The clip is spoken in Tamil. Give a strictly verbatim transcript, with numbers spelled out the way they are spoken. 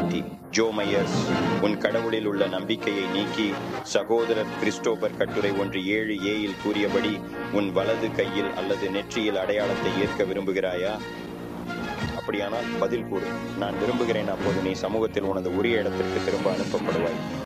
பேட்டி. ஜோ மையர்ஸ், உன் கடவுளில் உள்ள நம்பிக்கையை நீக்கி சகோதரர் கிறிஸ்டோபர் கட்டுரை ஒன்று ஏழு ஏயில் கூறியபடி உன் வலது கையில் அல்லது நெற்றியில் அடையாளத்தை ஏற்க விரும்புகிறாயா? அப்படியானால் பதில் கூறு. நான் விரும்புகிறேன். அப்போது நீ சமூகத்தில் உனது உரிய இடத்திற்கு திரும்ப அனுப்பப்படுவாய்.